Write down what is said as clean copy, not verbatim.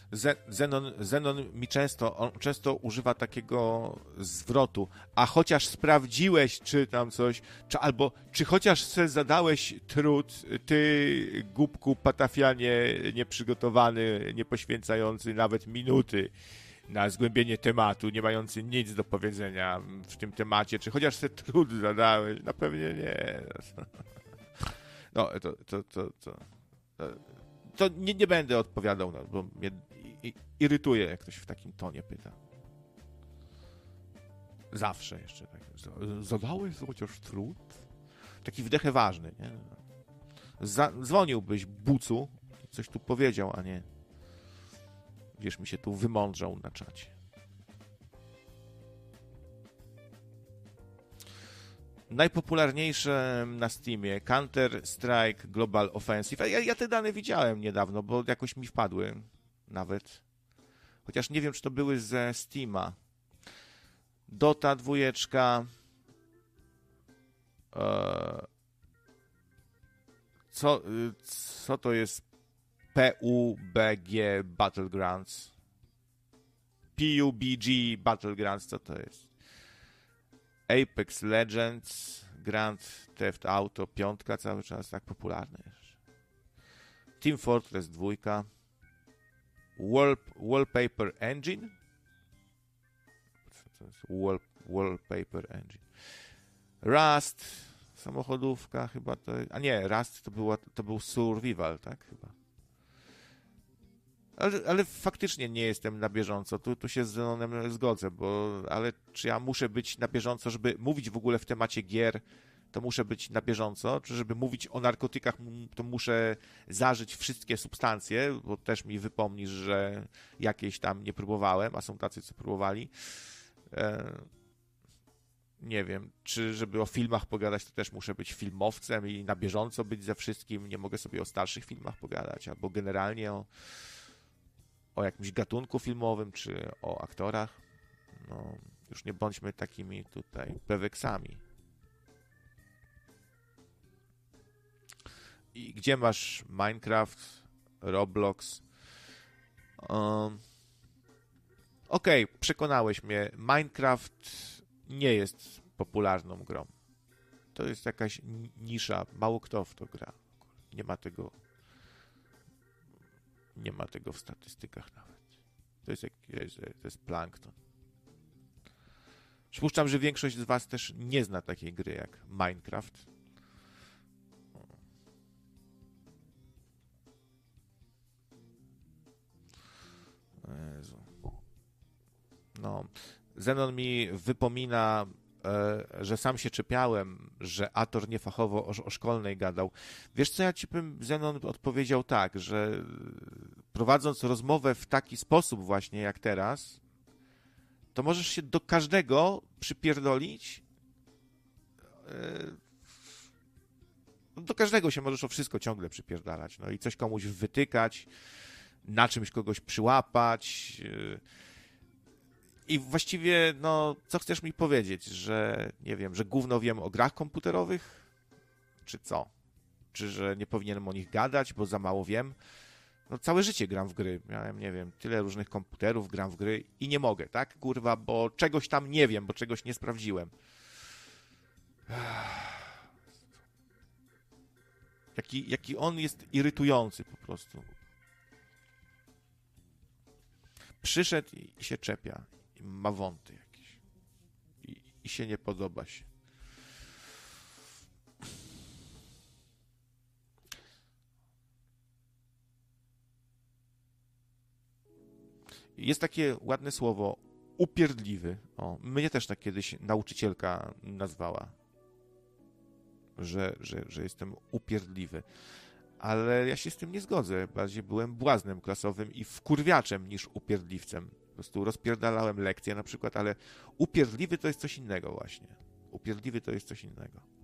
Zenon mi często używa takiego zwrotu, a chociaż sprawdziłeś, czy tam coś, czy chociaż se zadałeś trud, ty głupku patafianie nieprzygotowany, nie poświęcający nawet minuty na zgłębienie tematu, nie mający nic do powiedzenia w tym temacie, czy chociaż se trud zadałeś, no pewnie nie. No, to nie będę odpowiadał, no, bo mnie irytuje, jak ktoś w takim tonie pyta. Zawsze jeszcze tak. Zadałeś chociaż trud? Taki wdech ważny, nie? Dzwoniłbyś bucu i coś tu powiedział, a nie wiesz, mi się tu wymądrzał na czacie. Najpopularniejsze na Steamie Counter-Strike Global Offensive. Ja te dane widziałem niedawno, bo jakoś mi wpadły nawet. Chociaż nie wiem, czy to były ze Steama. Dota 2. Co to jest PUBG Battlegrounds? PUBG Battlegrounds, co to jest? Apex Legends, Grand Theft Auto 5 cały czas, tak popularny jest. Team Fortress 2, Wallpaper Engine. Co to jest? Wallpaper Engine. Rust, samochodówka chyba to... A nie, Rust to był Survival, tak chyba. Ale faktycznie nie jestem na bieżąco. Tu się z Zenonem zgodzę, ale czy ja muszę być na bieżąco, żeby mówić w ogóle w temacie gier, to muszę być na bieżąco, czy żeby mówić o narkotykach, to muszę zażyć wszystkie substancje, bo też mi wypomnisz, że jakieś tam nie próbowałem, a są tacy, co próbowali. Nie wiem, czy żeby o filmach pogadać, to też muszę być filmowcem i na bieżąco być ze wszystkim. Nie mogę sobie o starszych filmach pogadać, albo generalnie o jakimś gatunku filmowym, czy o aktorach. No, już nie bądźmy takimi tutaj peweksami. I gdzie masz Minecraft, Roblox? Okej, przekonałeś mnie. Minecraft nie jest popularną grą. To jest jakaś nisza. Mało kto w to gra. Nie ma tego w statystykach nawet. To jest plankton. Przypuszczam, że większość z was też nie zna takiej gry jak Minecraft. Jezu. No. Zenon mi wypomina, że sam się czepiałem, że Ator niefachowo o szkolnej gadał. Wiesz co, ja ci bym, Zenon, odpowiedział tak, że prowadząc rozmowę w taki sposób właśnie jak teraz, to możesz się do każdego przypierdolić. Do każdego się możesz o wszystko ciągle przypierdalać. No i coś komuś wytykać, na czymś kogoś przyłapać. I właściwie, no, co chcesz mi powiedzieć, że, nie wiem, że gówno wiem o grach komputerowych? Czy co? Czy że nie powinienem o nich gadać, bo za mało wiem? No, całe życie gram w gry. Miałem, nie wiem, tyle różnych komputerów, gram w gry i nie mogę, tak? Kurwa, bo czegoś tam nie wiem, bo czegoś nie sprawdziłem. Jaki on jest irytujący po prostu. Przyszedł i się czepia. I ma wąty jakieś. I się nie podoba się. Jest takie ładne słowo upierdliwy. O, mnie też tak kiedyś nauczycielka nazwała. Że jestem upierdliwy. Ale ja się z tym nie zgodzę. Bardziej byłem błaznem klasowym i wkurwiaczem niż upierdliwcem. Po prostu rozpierdalałem lekcje na przykład, ale upierdliwy to jest coś innego właśnie. Upierdliwy to jest coś innego.